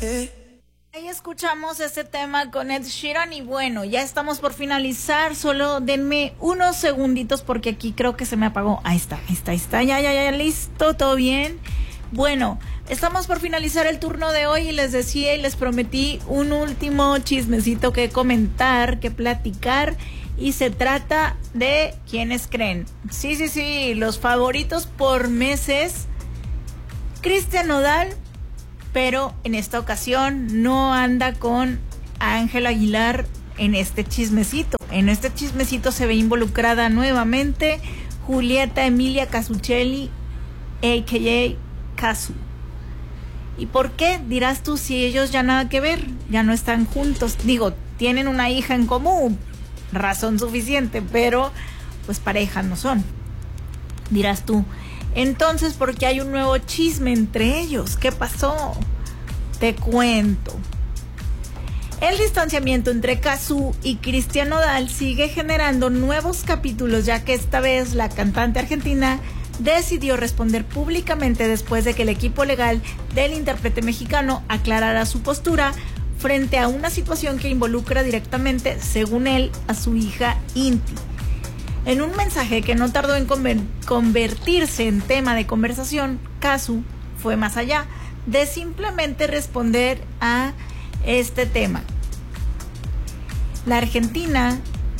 Ahí escuchamos este tema con Ed Sheeran y bueno, ya estamos por finalizar, solo denme unos segunditos porque aquí creo que se me apagó. Ahí está, ya, listo, todo bien. Bueno, estamos por finalizar el turno de hoy y les decía y les prometí un último chismecito que comentar, que platicar y se trata de ¿quiénes creen? Sí, los favoritos por meses, Cristian Nodal. Pero en esta ocasión no anda con Ángela Aguilar en este chismecito. En este chismecito se ve involucrada nuevamente Julieta Emilia Casuccelli, a.k.a. Casu. ¿Y por qué? Dirás tú, si ellos ya nada que ver, ya no están juntos. Digo, tienen una hija en común, razón suficiente, pero pues pareja no son. Dirás tú, entonces, ¿por qué hay un nuevo chisme entre ellos? ¿Qué pasó? Te cuento. El distanciamiento entre Cazzu y Cristian Nodal sigue generando nuevos capítulos, ya que esta vez la cantante argentina decidió responder públicamente después de que el equipo legal del intérprete mexicano aclarara su postura frente a una situación que involucra directamente, según él, a su hija Inti. En un mensaje que no tardó en convertirse en tema de conversación, Cazzu fue más allá de simplemente responder a este tema. La Argentina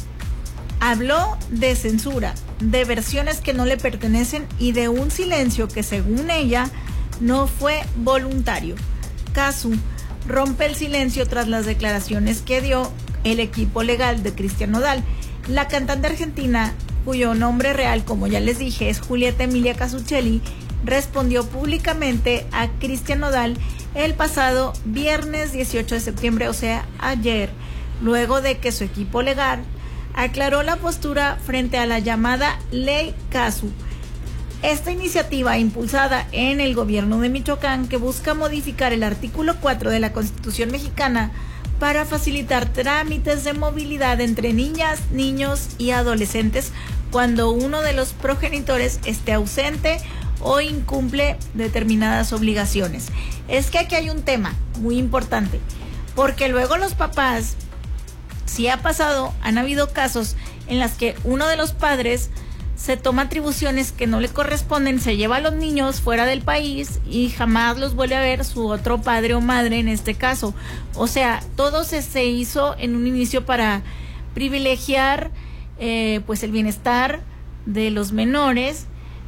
habló de censura, de versiones que no le pertenecen y de un silencio que, según ella, no fue voluntario. Cazzu rompe el silencio tras las declaraciones que dio el equipo legal de Cristian Nodal. La cantante argentina, cuyo nombre real, como ya les dije, es Julieta Emilia Casuccelli, respondió públicamente a Cristian Nodal el pasado viernes 18 de septiembre, o sea, ayer, luego de que su equipo legal aclaró la postura frente a la llamada Ley Cazzu. Esta iniciativa, impulsada en el gobierno de Michoacán, que busca modificar el artículo 4 de la Constitución mexicana para facilitar trámites de movilidad entre niñas, niños y adolescentes cuando uno de los progenitores esté ausente o incumple determinadas obligaciones. Es que aquí hay un tema muy importante, porque luego los papás, si ha pasado, han habido casos en los que uno de los padres se toma atribuciones que no le corresponden, se lleva a los niños fuera del país y jamás los vuelve a ver su otro padre o madre en este caso. O sea, todo se hizo en un inicio para privilegiar pues el bienestar de los menores,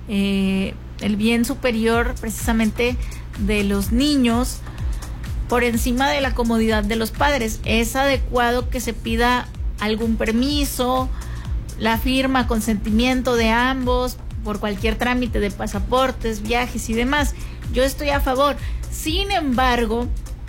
el bien superior precisamente de los niños por encima de la comodidad de los padres. Es adecuado que se pida algún permiso, la firma, consentimiento de ambos por cualquier trámite de pasaportes, viajes y demás. Yo estoy a favor. Sin embargo,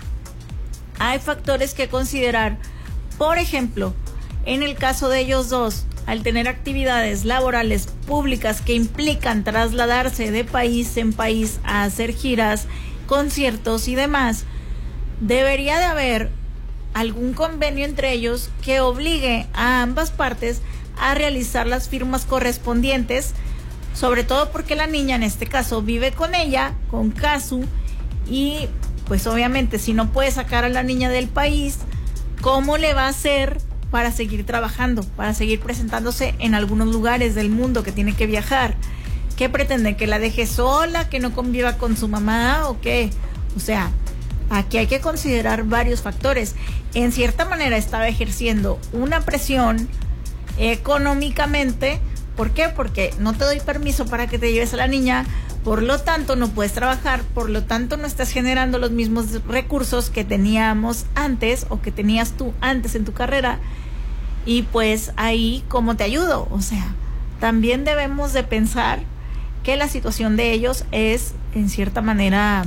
hay factores que considerar. Por ejemplo, en el caso de ellos dos, al tener actividades laborales públicas que implican trasladarse de país en país a hacer giras, conciertos y demás, debería de haber algún convenio entre ellos que obligue a ambas partes a realizar las firmas correspondientes, sobre todo porque la niña en este caso vive con ella, con Cazzu, y pues obviamente si no puede sacar a la niña del país, ¿cómo le va a hacer para seguir trabajando, para seguir presentándose en algunos lugares del mundo que tiene que viajar? ¿Qué pretende? ¿Que la deje sola, que no conviva con su mamá o qué? O sea, aquí hay que considerar varios factores. En cierta manera estaba ejerciendo una presión económicamente. ¿Por qué? Porque no te doy permiso para que te lleves a la niña, por lo tanto no puedes trabajar, por lo tanto no estás generando los mismos recursos que teníamos antes o que tenías tú antes en tu carrera, y pues ahí ¿cómo te ayudo? O sea, también debemos de pensar que la situación de ellos es en cierta manera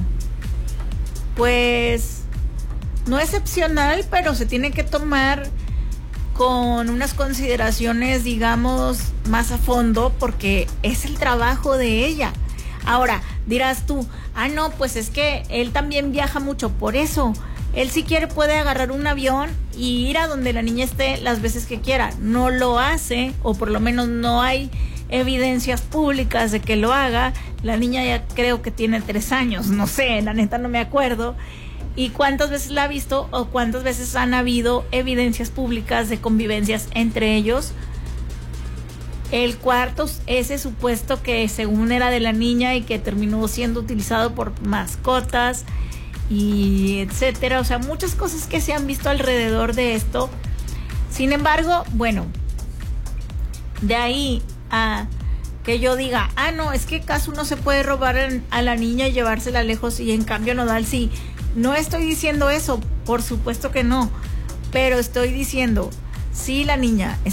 pues no excepcional, pero se tiene que tomar con unas consideraciones, digamos, más a fondo, porque es el trabajo de ella. Ahora, dirás tú, no, pues es que él también viaja mucho, por eso, él si quiere puede agarrar un avión y ir a donde la niña esté las veces que quiera. No lo hace, o por lo menos no hay evidencias públicas de que lo haga. La niña ya creo que tiene 3 años, no sé, la neta no me acuerdo. y cuántas veces la ha visto o cuántas veces han habido evidencias públicas de convivencias entre ellos. El cuarto, ese supuesto que según era de la niña y que terminó siendo utilizado por mascotas y etcétera. O sea, muchas cosas que se han visto alrededor de esto. Sin embargo, bueno, de ahí a que yo diga, no, es que Casu no se puede robar a la niña y llevársela lejos, y en cambio Nodal sí. No estoy diciendo eso, por supuesto que no, pero estoy diciendo, si la niña